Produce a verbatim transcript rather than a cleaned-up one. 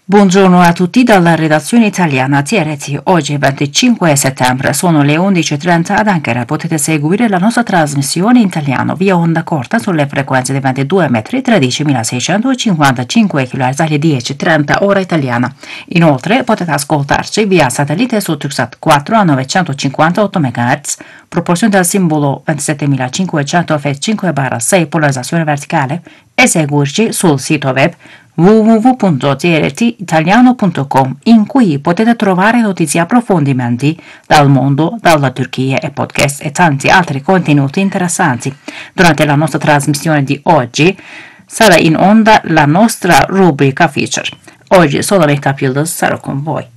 Buongiorno a tutti dalla redazione italiana T R T. Oggi è venticinque settembre, sono le undici e trenta ad Ankara. Potete seguire la nostra trasmissione in italiano via onda corta sulle frequenze di ventidue metri, tredicimilaseicentocinquantacinque kHz alle dieci e trenta ora italiana. Inoltre potete ascoltarci via satellite su Tuxat quattro a novecentocinquantotto megahertz, proporzionate al simbolo ventisettemilacinquecento F cinque barra sei polarizzazione verticale, e seguirci sul sito web w w w punto t r t italiano punto com, in cui potete trovare notizie e approfondimenti dal mondo, dalla Turchia e podcast e tanti altri contenuti interessanti. Durante la nostra trasmissione di oggi sarà in onda la nostra rubrica feature. Oggi solamente Yıldız sarà con voi.